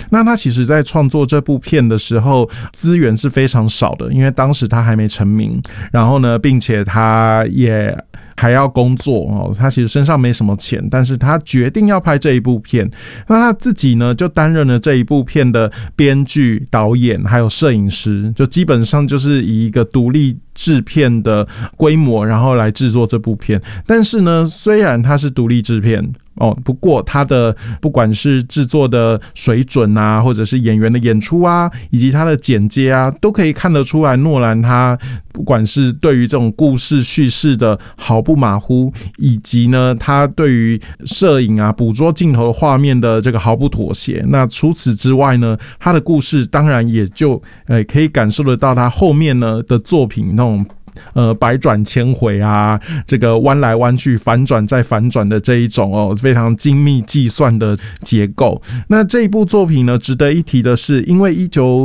那他其实在创作这部片的时候资源是非常少的，因为当时他还没成名，然后呢并且他也还要工作，他其实身上没什么钱，但是他决定要拍这一部片。那他自己呢就担任了这一部片的编剧、导演还有摄影师，就基本上就是以一个独立制片的规模然后来制作这部片。但是呢虽然它是独立制片不过他的不管是制作的水准啊，或者是演员的演出啊，以及他的剪接啊，都可以看得出来诺兰他不管是对于这种故事叙事的毫不马虎，以及呢他对于摄影啊捕捉镜头的画面的这个毫不妥协。那除此之外呢，他的故事当然也就可以感受得到他后面呢的作品那种百转千回啊，这个弯来弯去反转再反转的这一种非常精密计算的结构。那这一部作品呢值得一提的是，因为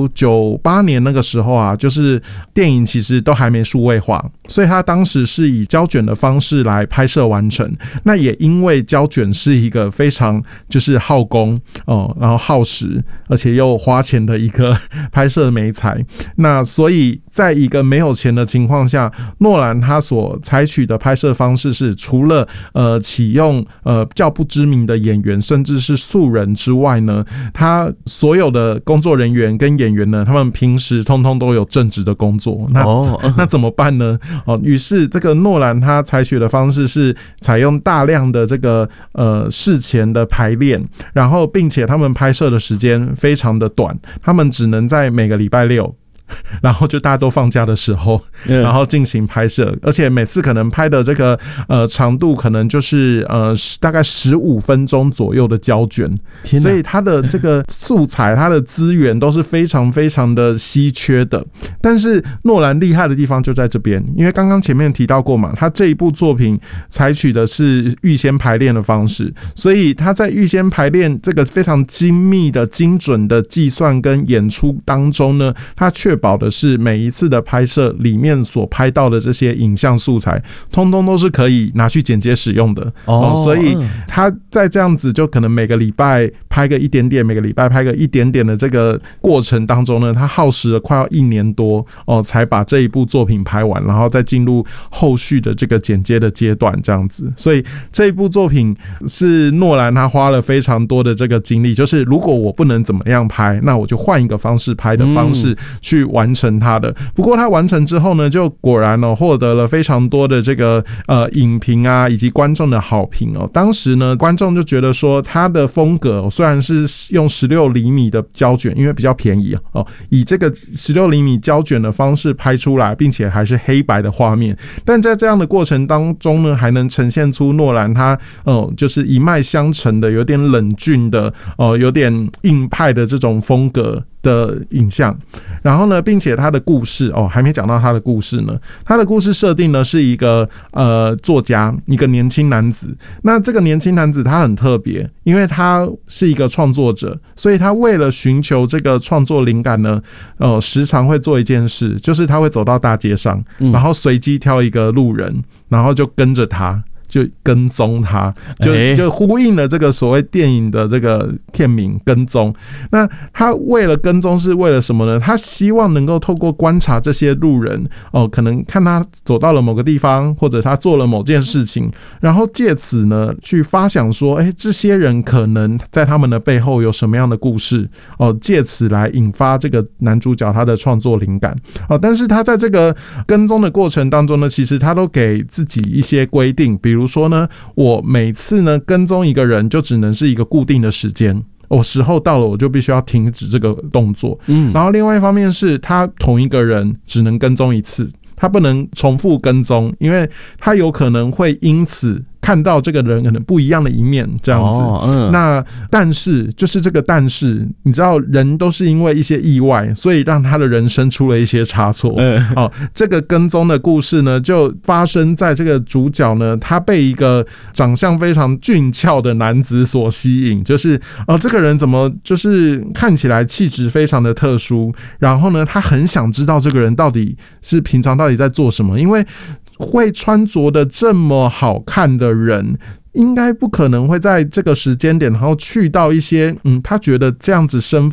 1998年那个时候啊，就是电影其实都还没数位化，所以他当时是以胶卷的方式来拍摄完成。那也因为胶卷是一个非常就是耗工然后耗时而且又花钱的一个拍摄媒材，那所以在一个没有钱的情况下，诺兰他所采取的拍摄方式是除了启用较不知名的演员甚至是素人之外呢，他所有的工作人员跟演员呢，他们平时通通都有正职的工作。那怎么办呢？于是这个诺兰他采取的方式是采用大量的这个事前的排练，然后并且他们拍摄的时间非常的短，他们只能在每个礼拜六然后就大家都放假的时候然后进行拍摄，而且每次可能拍的这个长度可能就是大概15分钟左右的胶卷，所以它的这个素材它的资源都是非常非常的稀缺的。但是诺兰厉害的地方就在这边，因为刚刚前面提到过嘛，他这一部作品采取的是预先排练的方式，所以他在预先排练这个非常精密的精准的计算跟演出当中呢，他确保的是每一次的拍摄里面所拍到的这些影像素材通通都是可以拿去剪接使用的所以他在这样子就可能每个礼拜拍个一点点，每个礼拜拍个一点点的这个过程当中呢，他耗时了快要1年多才把这一部作品拍完，然后再进入后续的这个剪接的阶段这样子。所以这一部作品是诺兰他花了非常多的这个精力，就是如果我不能怎么样拍，那我就换一个方式拍的方式去完成它的。不过他完成之后呢，就果然获得了非常多的这个影评啊以及观众的好评当时呢观众就觉得说他的风格虽然是用16厘米的胶卷，因为比较便宜以这个16厘米胶卷的方式拍出来，并且还是黑白的画面，但在这样的过程当中呢，还能呈现出诺兰他就是一脉相承的有点冷峻的有点硬派的这种风格的影像。然后呢并且他的故事还没讲到他的故事呢，他的故事设定呢是一个作家，一个年轻男子。那这个年轻男子他很特别，因为他是一个创作者，所以他为了寻求这个创作灵感呢时常会做一件事，就是他会走到大街上，然后随机挑一个路人，然后就跟着他，就跟踪他，就呼应了这个所谓电影的这个片名跟踪。那他为了跟踪是为了什么呢？他希望能够透过观察这些路人可能看他走到了某个地方，或者他做了某件事情，然后借此呢去发想说这些人可能在他们的背后有什么样的故事借此来引发这个男主角他的创作灵感但是他在这个跟踪的过程当中呢，其实他都给自己一些规定，比如说呢，我每次呢跟踪一个人就只能是一个固定的时间，我时候到了我就必须要停止这个动作然后另外一方面是他同一个人只能跟踪一次，他不能重复跟踪，因为他有可能会因此看到这个人可能不一样的一面这样子那但是就是这个但是你知道人都是因为一些意外，所以让他的人生出了一些差错这个跟踪的故事呢就发生在这个主角呢，他被一个长相非常俊俏的男子所吸引，就是这个人怎么就是看起来气质非常的特殊，然后呢他很想知道这个人到底是平常到底在做什么，因为会穿着的这么好看的人应该不可能会在这个时间点然后去到一些他觉得这样子身